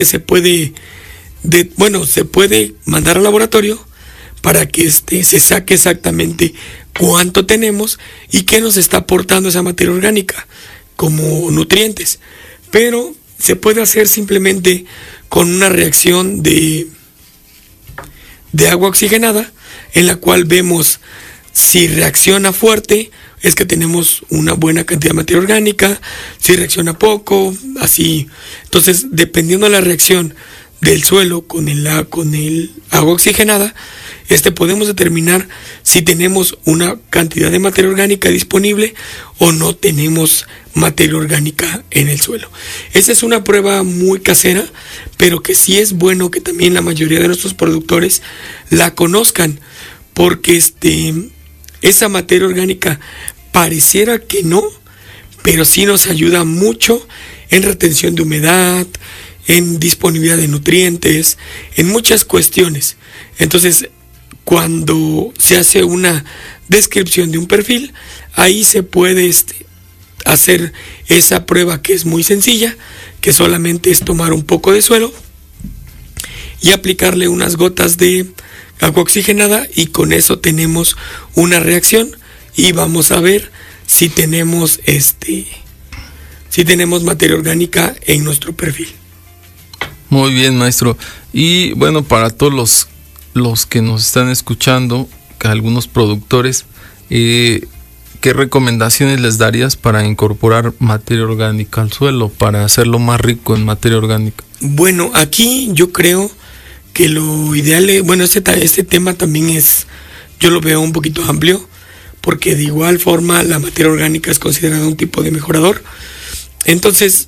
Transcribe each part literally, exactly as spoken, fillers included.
se puede, de, bueno, se puede mandar al laboratorio para que este, se saque exactamente cuánto tenemos y qué nos está aportando esa materia orgánica como nutrientes. Pero se puede hacer simplemente con una reacción de, de agua oxigenada, en la cual vemos si reacciona fuerte, es que tenemos una buena cantidad de materia orgánica, si reacciona poco, así. Entonces, dependiendo de la reacción del suelo con el, con el agua oxigenada, este podemos determinar si tenemos una cantidad de materia orgánica disponible o no tenemos materia orgánica en el suelo. Esa es una prueba muy casera, pero que sí es bueno que también la mayoría de nuestros productores la conozcan, porque este, esa materia orgánica pareciera que no, pero sí nos ayuda mucho en retención de humedad, en disponibilidad de nutrientes, en muchas cuestiones. Entonces, cuando se hace una descripción de un perfil, ahí se puede este, hacer esa prueba, que es muy sencilla, que solamente es tomar un poco de suelo y aplicarle unas gotas de agua oxigenada, y con eso tenemos una reacción y vamos a ver si tenemos este si tenemos materia orgánica en nuestro perfil. Muy bien, maestro. Y bueno, para todos los los que nos están escuchando, que algunos productores, eh, ¿qué recomendaciones les darías para incorporar materia orgánica al suelo, para hacerlo más rico en materia orgánica? Bueno, aquí yo creo que lo ideal es, bueno, este, este tema también es, yo lo veo un poquito amplio, porque de igual forma la materia orgánica es considerada un tipo de mejorador. Entonces,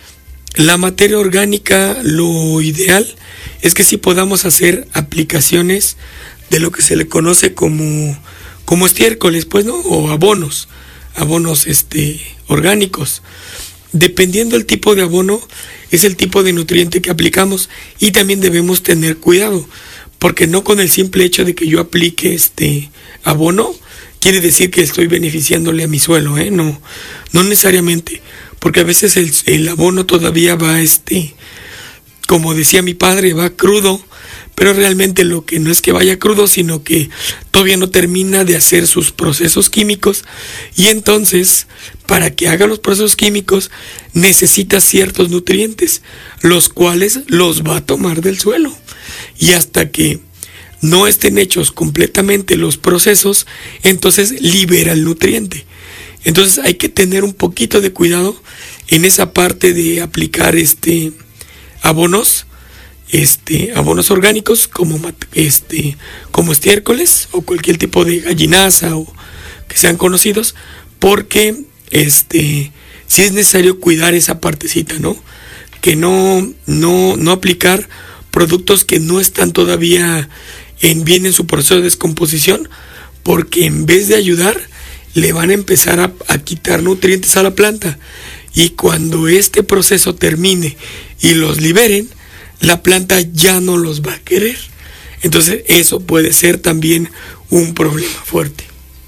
la materia orgánica, lo ideal es que sí podamos hacer aplicaciones de lo que se le conoce como, como estiércoles, pues, ¿no? O abonos, abonos este, orgánicos. Dependiendo del tipo de abono, es el tipo de nutriente que aplicamos, y también debemos tener cuidado, porque no con el simple hecho de que yo aplique este abono, quiere decir que estoy beneficiándole a mi suelo, ¿eh? No, no necesariamente, porque a veces el, el abono todavía va, este, como decía mi padre, va crudo, pero realmente lo que no es que vaya crudo, sino que todavía no termina de hacer sus procesos químicos, y entonces, para que haga los procesos químicos, necesita ciertos nutrientes, los cuales los va a tomar del suelo, y hasta que no estén hechos completamente los procesos, entonces libera el nutriente. Entonces hay que tener un poquito de cuidado en esa parte de aplicar este abonos, este abonos orgánicos como este como estiércoles o cualquier tipo de gallinaza o que sean conocidos, porque este sí es necesario cuidar esa partecita, ¿no? Que no no no aplicar productos que no están todavía en bien en su proceso de descomposición, porque en vez de ayudar le van a empezar a, a quitar nutrientes a la planta, y cuando este proceso termine y los liberen, la planta ya no los va a querer. Entonces eso puede ser también un problema fuerte.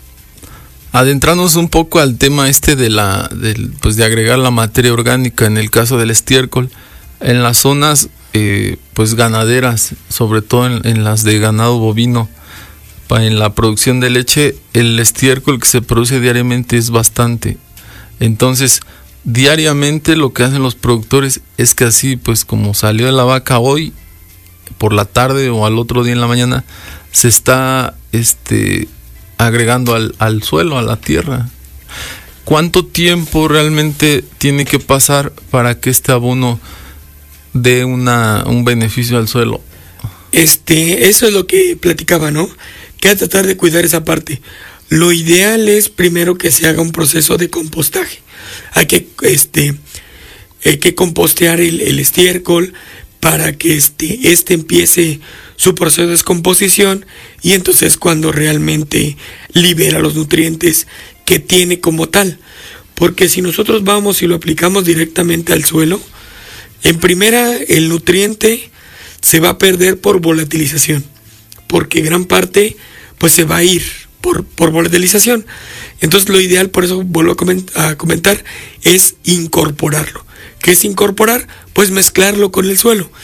Adentrarnos un poco al tema este de la del, pues de agregar la materia orgánica en el caso del estiércol en las zonas eh, pues ganaderas, sobre todo en, en las de ganado bovino. En la producción de leche, el estiércol que se produce diariamente es bastante. Entonces, diariamente lo que hacen los productores es que así, pues como salió de la vaca hoy, por la tarde o al otro día en la mañana, se está este agregando al, al suelo, a la tierra. ¿Cuánto tiempo realmente tiene que pasar para que este abono dé una, un beneficio al suelo? Este, eso es lo que platicaba, ¿no? Que hay que tratar de cuidar esa parte. Lo ideal es primero que se haga un proceso de compostaje. Hay que, este, hay que compostear el, el estiércol para que este, este empiece su proceso de descomposición, y entonces cuando realmente libera los nutrientes que tiene como tal. Porque si nosotros vamos y lo aplicamos directamente al suelo, en primera el nutriente se va a perder por volatilización, porque gran parte pues se va a ir por, por volatilización. Entonces lo ideal, por eso vuelvo a comentar, a comentar, es incorporarlo, ¿Qué es incorporar? Pues mezclarlo con el suelo.